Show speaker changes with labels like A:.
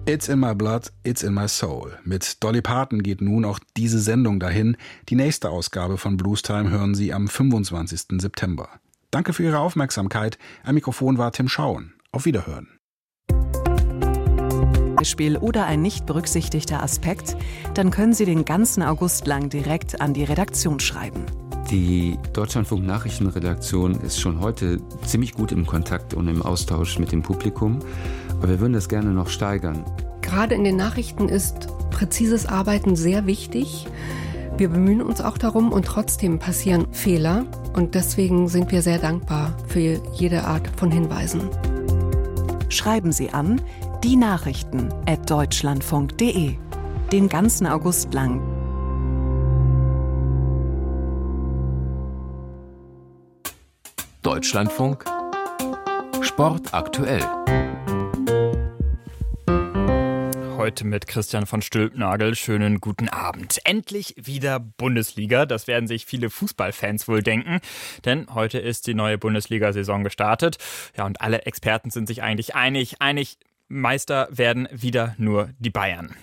A: It's in my blood, it's in my soul. Mit Dolly Parton geht nun auch diese Sendung dahin. Die nächste Ausgabe von Blues Time hören Sie am 25. September. Danke für Ihre Aufmerksamkeit. Am Mikrofon war Tim Schauen. Auf Wiederhören.
B: Beispiel oder ein nicht berücksichtigter Aspekt, dann können Sie den ganzen August lang direkt an die Redaktion schreiben.
C: Die Deutschlandfunk-Nachrichtenredaktion ist schon heute ziemlich gut im Kontakt und im Austausch mit dem Publikum. Aber wir würden das gerne noch steigern.
D: Gerade in den Nachrichten ist präzises Arbeiten sehr wichtig. Wir bemühen uns auch darum und trotzdem passieren Fehler. Und deswegen sind wir sehr dankbar für jede Art von Hinweisen.
B: Schreiben Sie an dienachrichten@deutschlandfunk.de. Den ganzen August lang.
E: Deutschlandfunk Sport aktuell.
F: Heute mit Christian von Stülpnagel. Schönen guten Abend. Endlich wieder Bundesliga. Das werden sich viele Fußballfans wohl denken. Denn heute ist die neue Bundesliga-Saison gestartet. Ja, und alle Experten sind sich eigentlich einig. Meister werden wieder nur die Bayern.